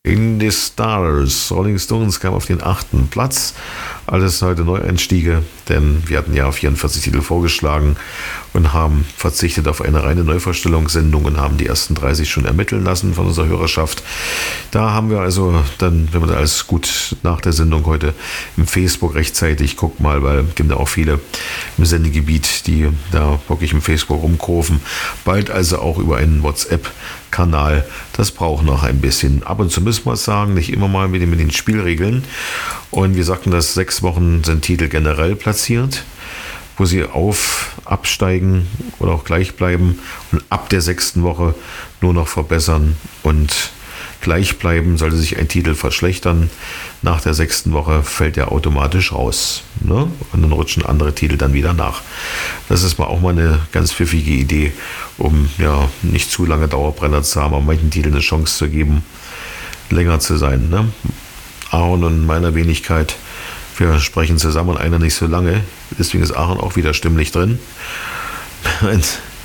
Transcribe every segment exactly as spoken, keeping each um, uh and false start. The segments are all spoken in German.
In the Stars. Rolling Stones kam auf den achten Platz. Alles heute Neueinstiege, denn wir hatten ja vierundvierzig Titel vorgeschlagen und haben verzichtet auf eine reine Neuvorstellungssendung und haben die ersten dreißig schon ermitteln lassen von unserer Hörerschaft. Da haben wir also dann, wenn wir da alles gut nach der Sendung heute im Facebook rechtzeitig, guck mal, weil es gibt ja auch viele im Sendegebiet, die da wirklich im Facebook rumkurven. Bald also auch über einen WhatsApp-Kanal. Das braucht noch ein bisschen. Ab und zu müssen wir es sagen, nicht immer mal mit den, mit den Spielregeln. Und wir sagten, dass sechs Wochen sind Titel generell platziert, wo sie auf, absteigen oder auch gleich bleiben und ab der sechsten Woche nur noch verbessern und gleich bleiben. Sollte sich ein Titel verschlechtern, nach der sechsten Woche fällt er automatisch raus. Ne? Und dann rutschen andere Titel dann wieder nach. Das ist mal auch mal eine ganz pfiffige Idee, um ja nicht zu lange Dauerbrenner zu haben, aber manchen Titeln eine Chance zu geben, länger zu sein. Ne? Aaron und meiner Wenigkeit, wir sprechen zusammen und einer nicht so lange. Deswegen ist Aaron auch wieder stimmlich drin. Und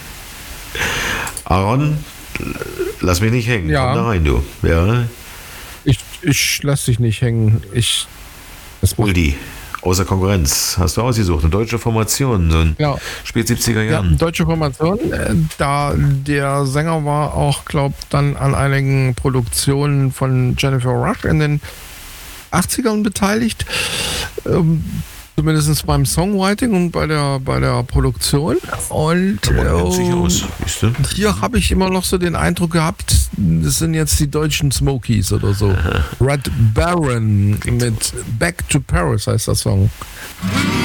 Aaron, lass mich nicht hängen. Ja. Komm da rein, du. Ja. Ich, ich lass dich nicht hängen. Ich. Das macht Uldi, außer Konkurrenz. Hast du ausgesucht? Eine deutsche Formation, so in Ja. spät siebziger Ja, Jahren. deutsche Formation. äh, Da der Sänger war auch, glaubt, dann an einigen Produktionen von Jennifer Rush in den achtzigern beteiligt. Ähm, zumindest beim Songwriting und bei der, bei der Produktion. Und Aber kennt sich ähm, aus, siehst du? hier habe ich immer noch so den Eindruck gehabt, das sind jetzt die deutschen Smokies oder so. Red Baron mit Back to Paris heißt der Song.